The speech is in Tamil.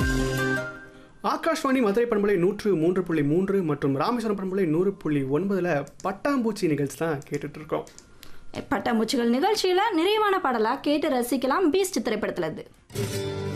ஆகாஷ்வாணி மதுரை பண்பலை 103.3 மற்றும் ராமேஸ்வரம் பண்பலை 100.9 பட்டாம்பூச்சி நிகழ்ச்சி தான் கேட்டுட்டு இருக்கோம். பட்டாம்பூச்சிகள் நிகழ்ச்சியில நிறைவான பாடலா கேட்டு ரசிக்கலாம். பீஸ்ட் திரைப்படத்துல இருந்து.